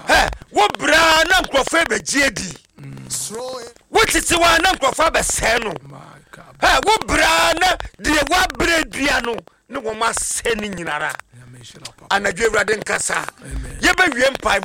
wo bra na nkrofo be giedi wo titi wa na nkrofo be se no wo bra na de wa bra dua no ne wo ma se ni nyinara anadwe Awurade nkasa ye be wie mpa